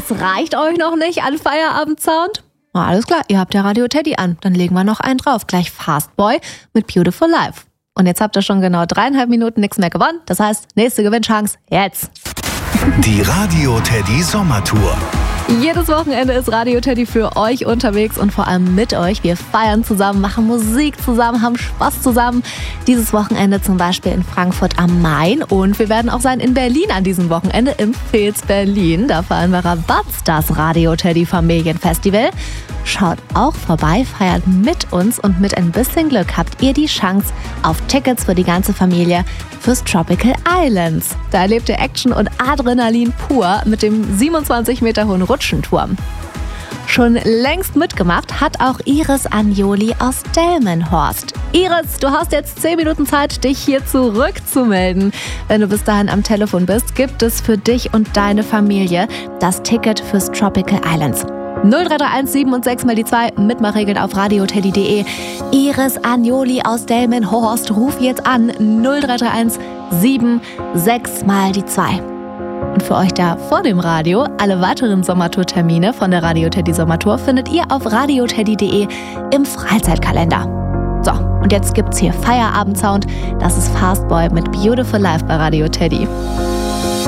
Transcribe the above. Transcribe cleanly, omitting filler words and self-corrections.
Das reicht euch noch nicht an Feierabendsound? Na, alles klar, ihr habt ja Radio Teddy an. Dann legen wir noch einen drauf. Gleich Fastboy mit Beautiful Life. Und jetzt habt ihr schon genau 3,5 Minuten nichts mehr gewonnen. Das heißt, nächste Gewinnchance jetzt. Die Radio Teddy Sommertour. Jedes Wochenende ist Radio Teddy für euch unterwegs und vor allem mit euch. Wir feiern zusammen, machen Musik zusammen, haben Spaß zusammen. Dieses Wochenende zum Beispiel in Frankfurt am Main und wir werden auch sein in Berlin an diesem Wochenende im Fils Berlin. Da feiern wir Rabatz, das Radio Teddy Familienfestival. Schaut auch vorbei, feiert mit uns und mit ein bisschen Glück habt ihr die Chance auf Tickets für die ganze Familie fürs Tropical Islands. Da erlebt ihr Action und Adrenalin pur mit dem 27 Meter hohen Rutschenturm. Schon längst mitgemacht hat auch Iris Agnoli aus Delmenhorst. Iris, du hast jetzt 10 Minuten Zeit, dich hier zurückzumelden. Wenn du bis dahin am Telefon bist, gibt es für dich und deine Familie das Ticket fürs Tropical Islands. 0331 7 und 6 mal die 2, Mitmachregeln auf radioteddy.de. Iris Agnoli aus Delmenhorst, ruf jetzt an 0331 7 6 mal die 2. Und für euch da vor dem Radio, alle weiteren Sommertour-Termine von der Radio Teddy Sommertour findet ihr auf radioteddy.de im Freizeitkalender. So, und jetzt gibt's hier Feierabendsound. Das ist Fastboy mit Beautiful Life bei Radio Teddy.